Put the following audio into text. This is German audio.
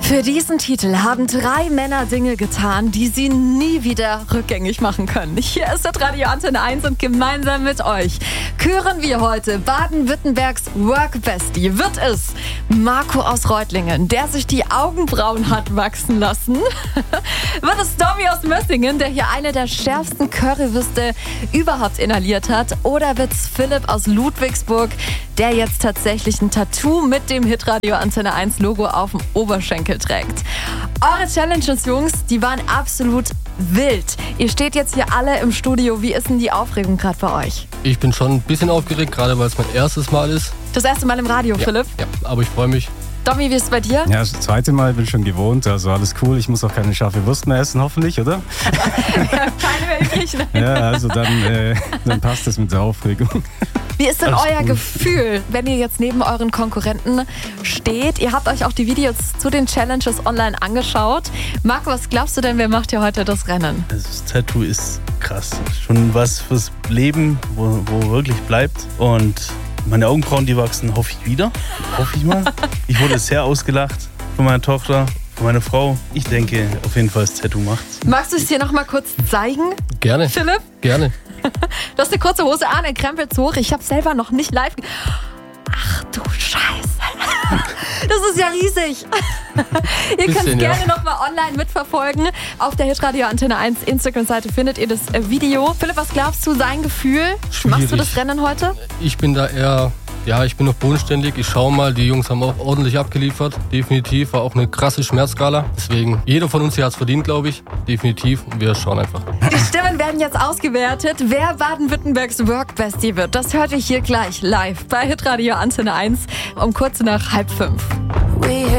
Für diesen Titel haben 3 Männer Dinge getan, die sie nie wieder rückgängig machen können. Hier ist das Radio Antenne 1 und gemeinsam mit euch küren wir heute Baden-Württembergs Workbestie. Wird es Marco aus Reutlingen, der sich die Augenbrauen hat wachsen lassen? Wird es Tommy aus Mössingen, der hier eine der schärfsten Currywürste überhaupt inhaliert hat? Oder wird es Philipp aus Ludwigsburg, der jetzt tatsächlich ein Tattoo mit dem Hitradio Antenne 1 Logo auf dem Oberschenkel trägt? Eure Challenges, Jungs, die waren absolut wild. Ihr steht jetzt hier alle im Studio. Wie ist denn die Aufregung gerade bei euch? Ich bin schon ein bisschen aufgeregt, gerade weil es mein erstes Mal ist. Das erste Mal im Radio, Philipp? Ja, aber ich freue mich. Tommy, wie ist es bei dir? Ja, das zweite Mal bin ich schon gewohnt, also alles cool. Ich muss auch keine scharfe Wurst mehr essen, hoffentlich, oder? Keine mehr übrig, ne? Ja, also dann passt es mit der Aufregung. Wie ist denn Alles euer gut. Gefühl, wenn ihr jetzt neben euren Konkurrenten steht? Ihr habt euch auch die Videos zu den Challenges online angeschaut. Marco, was glaubst du denn, wer macht hier heute das Rennen? Das Tattoo ist krass. Schon was fürs Leben, wo wirklich bleibt. Und meine Augenbrauen, die wachsen, hoffe ich wieder. Hoffe ich mal. Ich wurde sehr ausgelacht von meiner Tochter, von meiner Frau. Ich denke, auf jeden Fall das Tattoo macht's. Magst du es dir noch mal kurz zeigen, Gerne. Philipp? Gerne. Du hast eine kurze Hose an, er krempelt hoch. Ich habe selber noch nicht live... Ach du Scheiße. Das ist ja riesig. Ihr könnt es Bisschen, ja. gerne noch mal online mitverfolgen. Auf der Hitradio Antenne 1 Instagram-Seite findet ihr das Video. Philipp, was glaubst du, sein Gefühl? Schwierig. Machst du das Rennen heute? Ich bin da eher, ich bin noch bodenständig. Ich schaue mal, die Jungs haben auch ordentlich abgeliefert. Definitiv, war auch eine krasse Schmerzskala. Deswegen, jeder von uns hier hat es verdient, glaube ich. Definitiv. Und wir schauen einfach. Die Stimmen werden jetzt ausgewertet. Wer Baden-Württembergs Workbestie wird, das hört ihr hier gleich live bei Hitradio Antenne 1 um kurz nach 4:30.